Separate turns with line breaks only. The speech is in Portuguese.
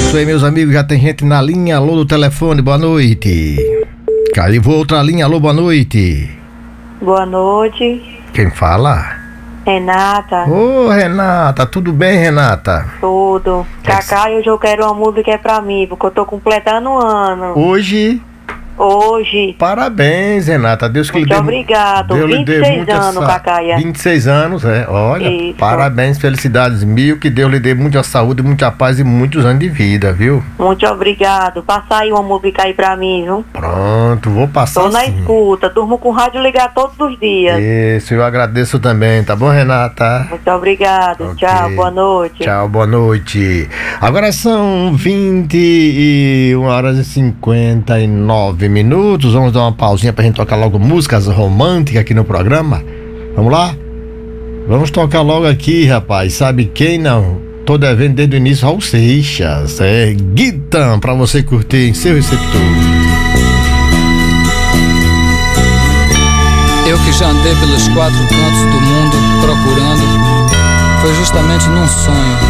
isso aí, meus amigos, já tem gente na linha. Alô do telefone, boa noite. Caiu outra linha, alô, boa noite.
Boa noite.
Quem fala?
Renata.
Ô, Renata, tudo bem, Renata?
Tudo. Cacá, hoje eu quero uma música que é pra mim, porque eu tô completando um ano.
Hoje?
Parabéns,
Renata. Deus que
muito
lhe dê.
Obrigado.
Deus
26 anos, Cacaia.
26 anos, olha.
Isso.
Parabéns, felicidades mil. Que Deus lhe dê muita saúde, muita paz e muitos anos de vida, viu?
Muito obrigado. Passa aí uma música aí pra mim, viu?
Pronto, vou passar.
Tô na
sim.
escuta, durmo com o rádio ligado todos os dias.
Isso, eu agradeço também, tá bom, Renata?
Muito obrigado.
Ok.
Tchau, boa noite.
Tchau, boa noite. Agora são 21 horas e 59 minutos. Vamos dar uma pausinha pra gente tocar logo músicas românticas aqui no programa. Vamos lá? Vamos tocar logo aqui, rapaz. Sabe quem não? Tô devendo desde o início Raul Seixas. É Guitam pra você curtir em seu receptor.
Eu que já andei pelos quatro cantos do mundo procurando, foi justamente num sonho